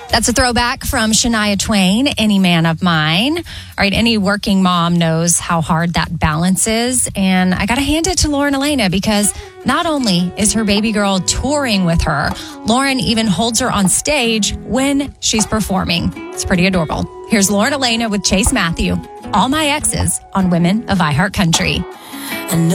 That's a throwback from Shania Twain, Any Man of Mine. All right, any working mom knows how hard that balance is. And I got to hand it to Lauren Elena because not only is her baby girl touring with her, Lauren even holds her on stage when she's performing. It's pretty adorable. Here's Lauren Elena with Chase Matthew, All My Exes on Women of iHeart Country.